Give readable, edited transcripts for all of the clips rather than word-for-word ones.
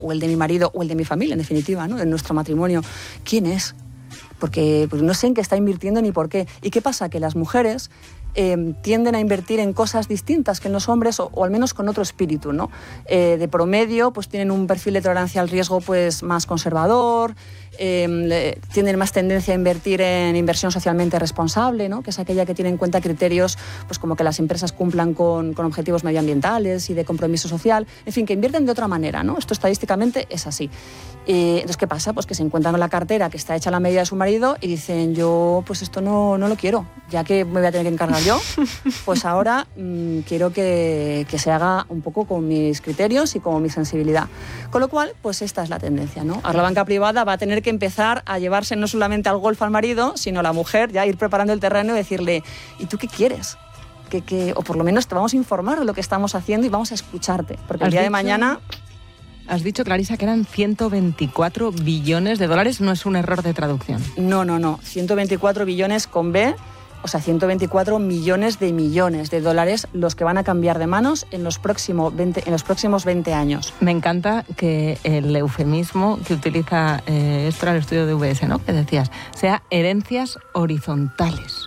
o el de mi marido, o el de mi familia, en definitiva, ¿no? En nuestro matrimonio, ¿quién es? Porque pues no sé en qué está invirtiendo ni por qué. ¿Y qué pasa? Que las mujeres tienden a invertir en cosas distintas que en los hombres, o al menos con otro espíritu, ¿no? De promedio, pues tienen un perfil de tolerancia al riesgo pues más conservador, tienen más tendencia a invertir en inversión socialmente responsable, ¿no? Que es aquella que tiene en cuenta criterios pues como que las empresas cumplan con objetivos medioambientales y de compromiso social, en fin, que invierten de otra manera, ¿no? Esto estadísticamente es así. Entonces, ¿qué pasa? Pues que se encuentran con la cartera que está hecha a la medida de su marido y dicen, yo pues esto no lo quiero, ya que me voy a tener que encargar yo, pues ahora quiero que se haga un poco con mis criterios y con mi sensibilidad. Con lo cual, pues esta es la tendencia, ¿no? Ahora la banca privada va a tener que empezar a llevarse no solamente al golf al marido, sino a la mujer, ya ir preparando el terreno y decirle, ¿y tú qué quieres? O por lo menos te vamos a informar de lo que estamos haciendo y vamos a escucharte, porque el día de mañana... Has dicho, Clarisa, que eran 124 billones de dólares, no es un error de traducción. No, 124 billones con B, o sea, 124 millones de dólares los que van a cambiar de manos en los próximos 20 años. Me encanta que el eufemismo que utiliza, esto era el estudio de UBS, ¿no? Que decías, sea herencias horizontales.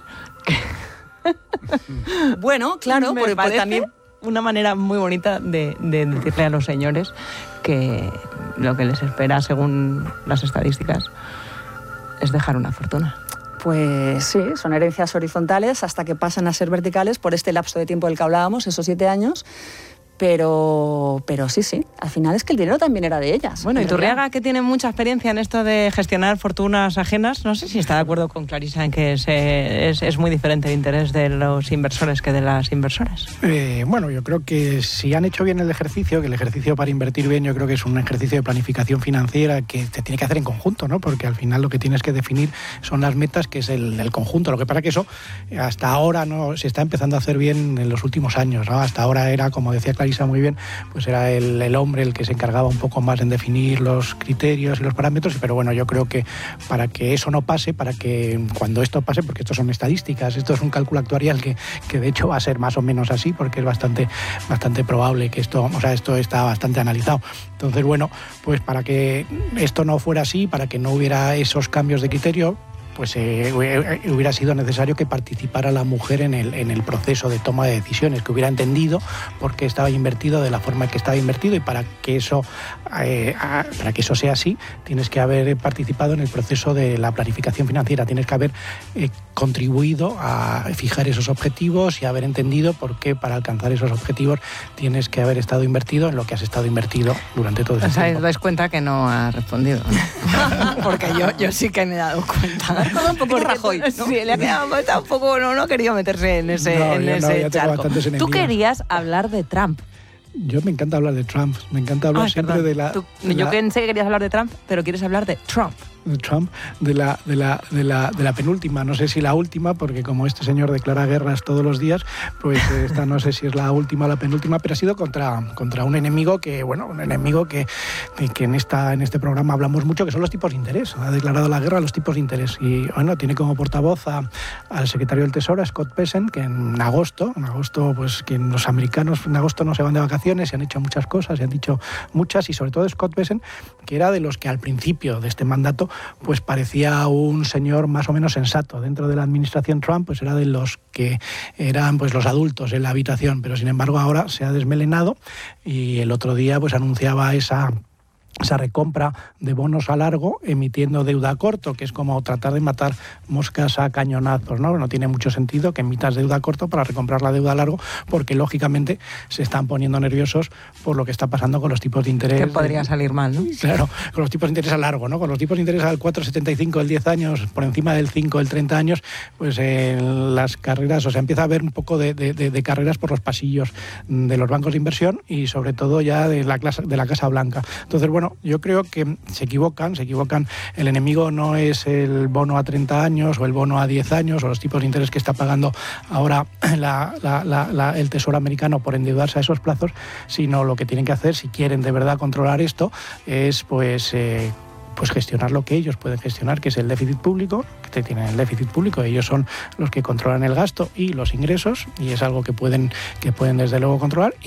Bueno, claro, porque también... Una manera muy bonita de decirle a los señores que lo que les espera, según las estadísticas, es dejar una fortuna. Pues sí, son herencias horizontales hasta que pasan a ser verticales por este lapso de tiempo del que hablábamos, esos 7 años. Pero sí, al final es que el dinero también era de ellas. Bueno, y Turriaga, que tiene mucha experiencia en esto de gestionar fortunas ajenas, no sé si está de acuerdo con Clarisa en que es muy diferente el interés de los inversores que de las inversoras. Bueno, yo creo que si han hecho bien el ejercicio, que el ejercicio para invertir bien yo creo que es un ejercicio de planificación financiera que se tiene que hacer en conjunto, ¿no? Porque al final lo que tienes que definir son las metas, que es el conjunto. Lo que pasa que eso hasta ahora no se está empezando a hacer bien en los últimos años, ¿no? Hasta ahora era, como decía Clarisa muy bien, pues era el hombre el que se encargaba un poco más en definir los criterios y los parámetros, pero bueno, yo creo que para que eso no pase, para que cuando esto pase, porque esto son estadísticas, esto es un cálculo actuarial que de hecho va a ser más o menos así, porque es bastante probable que esto está bastante analizado. Entonces, bueno, pues para que esto no fuera así, para que no hubiera esos cambios de criterio, pues hubiera sido necesario que participara la mujer en el proceso de toma de decisiones, que hubiera entendido por qué estaba invertido de la forma que estaba invertido, y para que eso sea así, tienes que haber participado en el proceso de la planificación financiera, tienes que haber contribuido a fijar esos objetivos y haber entendido por qué para alcanzar esos objetivos tienes que haber estado invertido en lo que has estado invertido durante todo ese tiempo. Os dais cuenta que no ha respondido, ¿no? Porque yo sí que me he dado cuenta. Un poco Rajoy, ¿no? Sí, le ha quedado un poco, no ha querido meterse en ese charco. Tú querías hablar de Trump. Yo me encanta hablar de Trump, me encanta hablar siempre de la... Yo pensé que querías hablar de Trump, pero quieres hablar de Trump. De la penúltima, no sé si la última, porque como este señor declara guerras todos los días, pues esta no sé si es la última o la penúltima, pero ha sido contra un enemigo que en este programa hablamos mucho, que son los tipos de interés. Ha declarado la guerra a los tipos de interés y bueno, tiene como portavoz al secretario del Tesoro, a Scott Bessent, que en agosto, pues que los americanos en agosto no se van de vacaciones y han hecho muchas cosas, y han dicho muchas, y sobre todo Scott Bessent, que era de los que al principio de este mandato pues parecía un señor más o menos sensato. Dentro de la administración Trump, pues era de los que eran pues los adultos en la habitación, pero sin embargo ahora se ha desmelenado y el otro día pues anunciaba esa recompra de bonos a largo emitiendo deuda a corto, que es como tratar de matar moscas a cañonazos, ¿no? No tiene mucho sentido que emitas deuda a corto para recomprar la deuda a largo, porque lógicamente se están poniendo nerviosos por lo que está pasando con los tipos de interés. Que podría salir mal, ¿no? Claro, con los tipos de interés a largo, ¿no? Con los tipos de interés al 4,75 el 10 años, por encima del 5 el 30 años, pues en las carreras, o sea, empieza a haber un poco de carreras por los pasillos de los bancos de inversión y sobre todo ya de la Casa Blanca. Entonces, bueno, yo creo que se equivocan. El enemigo no es el bono a 30 años o el bono a 10 años o los tipos de interés que está pagando ahora el Tesoro americano por endeudarse a esos plazos, sino lo que tienen que hacer, si quieren de verdad controlar esto, es pues gestionar lo que ellos pueden gestionar, que es el déficit público, que tienen el déficit público, ellos son los que controlan el gasto y los ingresos, y es algo que pueden desde luego controlar, y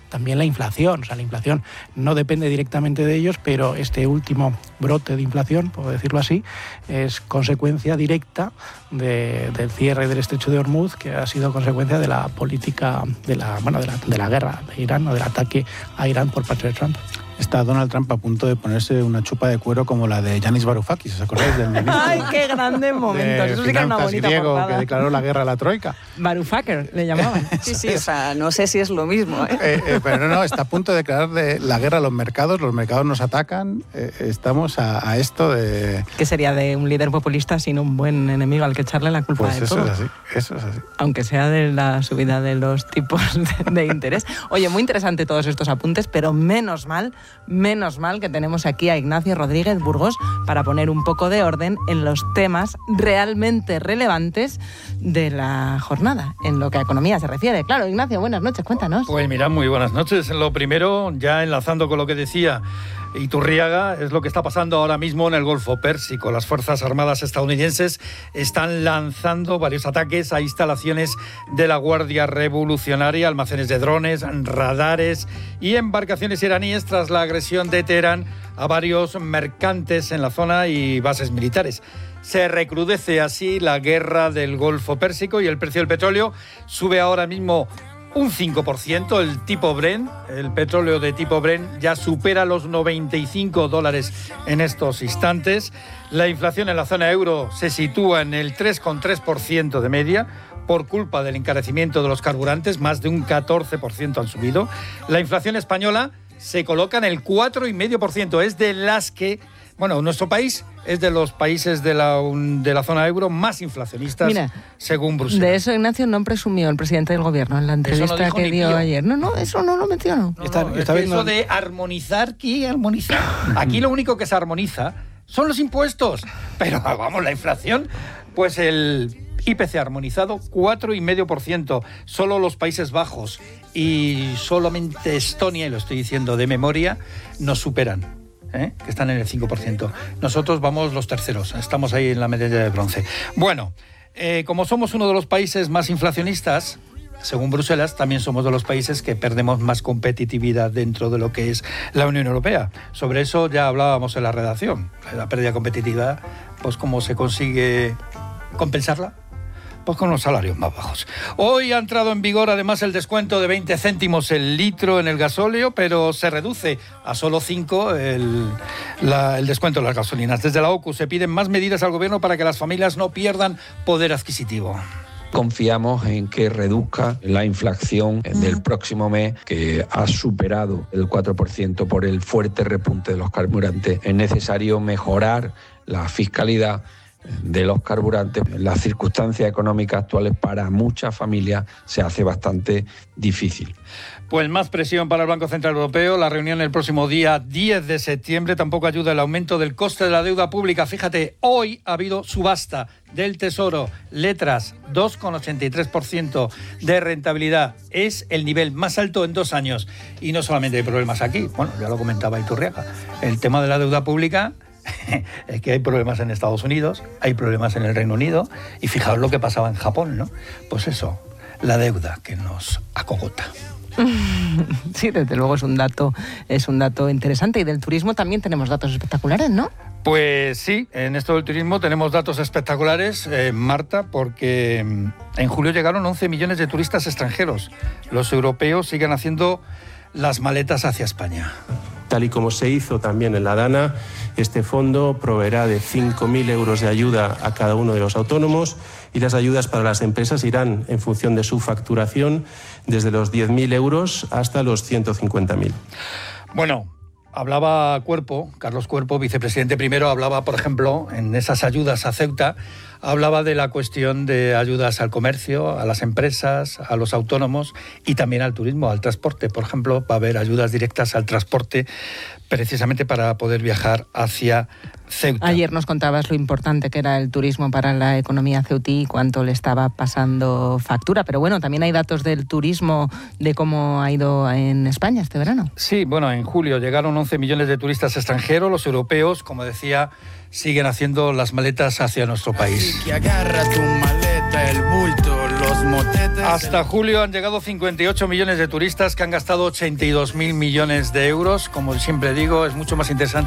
también la inflación. O sea, la inflación no depende directamente de ellos, pero este último brote de inflación, por decirlo así, es consecuencia directa del cierre del estrecho de Hormuz, que ha sido consecuencia de la política de la guerra de Irán, o del ataque a Irán por parte de Trump. Está Donald Trump a punto de ponerse una chupa de cuero como la de Yanis Varoufakis, ¿os acordáis del ministro? ¡Ay, qué grandes momentos! Eso sí que es una bonita griego portada. que declaró la guerra a la Troika. Varoufakis le llamaban. Sí, o sea, no sé si es lo mismo. Pero no, está a punto de declarar la guerra a los mercados nos atacan, estamos a esto de... ¿Qué sería de un líder populista sin un buen enemigo al que echarle la culpa de todo? Eso es así. Aunque sea de la subida de los tipos de interés. Oye, muy interesante todos estos apuntes, pero menos mal que tenemos aquí a Ignacio Rodríguez Burgos para poner un poco de orden en los temas realmente relevantes de la jornada, en lo que a economía se refiere. Claro, Ignacio, buenas noches, cuéntanos. Pues mira, muy buenas noches. Lo primero, ya enlazando con lo que decía Iturriaga, es lo que está pasando ahora mismo en el Golfo Pérsico. Las Fuerzas Armadas estadounidenses están lanzando varios ataques a instalaciones de la Guardia Revolucionaria, almacenes de drones, radares y embarcaciones iraníes tras la agresión de Teherán a varios mercantes en la zona y bases militares. Se recrudece así la guerra del Golfo Pérsico y el precio del petróleo sube ahora mismo un 5%, el tipo Brent, el petróleo de tipo Brent ya supera los $95 en estos instantes. La inflación en la zona euro se sitúa en el 3,3% de media por culpa del encarecimiento de los carburantes, más de un 14% han subido. La inflación española se coloca en el 4,5%, es de las que... Bueno, nuestro país es de los países de la zona euro más inflacionistas, mira, según Bruselas. De eso, Ignacio, no presumió el presidente del gobierno en la entrevista que dio ayer. No, eso no lo mencionó. Eso de armonizar, ¿qué armonizar? Aquí lo único que se armoniza son los impuestos. Pero, vamos, la inflación, pues el IPC armonizado, 4,5%. Solo los Países Bajos y solamente Estonia, y lo estoy diciendo de memoria, nos superan. Que están en el 5%. Nosotros vamos los terceros, estamos ahí en la medalla de bronce. Bueno, como somos uno de los países más inflacionistas, según Bruselas, también somos de los países que perdemos más competitividad dentro de lo que es la Unión Europea. Sobre eso ya hablábamos en la redacción. La pérdida de competitividad, pues ¿cómo se consigue compensarla? Pues con los salarios más bajos. Hoy ha entrado en vigor además el descuento de 20 céntimos el litro en el gasóleo, pero se reduce a solo 5 el descuento de las gasolinas. Desde la OCU se piden más medidas al gobierno para que las familias no pierdan poder adquisitivo. Confiamos en que reduzca la inflación del próximo mes, que ha superado el 4% por el fuerte repunte de los carburantes. Es necesario mejorar la fiscalidad de los carburantes. Las circunstancias económicas actuales para muchas familias se hace bastante difícil. Pues más presión para el Banco Central Europeo. La reunión el próximo día 10 de septiembre tampoco ayuda el aumento del coste de la deuda pública. Fíjate, hoy ha habido subasta del Tesoro, letras, 2,83% de rentabilidad. Es el nivel más alto en 2 años. Y no solamente hay problemas aquí, bueno, ya lo comentaba Iturriaga, el tema de la deuda pública. Es que hay problemas en Estados Unidos, hay problemas en el Reino Unido, y fijaos lo que pasaba en Japón, ¿no? Pues eso, la deuda que nos acogota. Sí, desde luego es un dato interesante. Y del turismo también tenemos datos espectaculares, ¿no? Pues sí, en esto del turismo tenemos datos espectaculares, Marta, porque en julio llegaron 11 millones de turistas extranjeros. Los europeos siguen haciendo las maletas hacia España. Tal y como se hizo también en la DANA, este fondo proveerá de 5.000 euros de ayuda a cada uno de los autónomos, y las ayudas para las empresas irán en función de su facturación, desde los 10.000 euros hasta los 150.000. Bueno, hablaba Carlos Cuerpo, vicepresidente primero, hablaba, por ejemplo, en esas ayudas a Ceuta, hablaba de la cuestión de ayudas al comercio, a las empresas, a los autónomos y también al turismo, al transporte. Por ejemplo, va a haber ayudas directas al transporte precisamente para poder viajar hacia Ceuta. Ayer nos contabas lo importante que era el turismo para la economía ceutí y cuánto le estaba pasando factura. Pero bueno, también hay datos del turismo, de cómo ha ido en España este verano. Sí, bueno, en julio llegaron 11 millones de turistas extranjeros. Los europeos, como decía, siguen haciendo las maletas hacia nuestro país. Así que agarra tu maleta, el bulto, los los motetes. Hasta julio han llegado 58 millones de turistas que han gastado 82.000 millones de euros. Como siempre digo, es mucho más interesante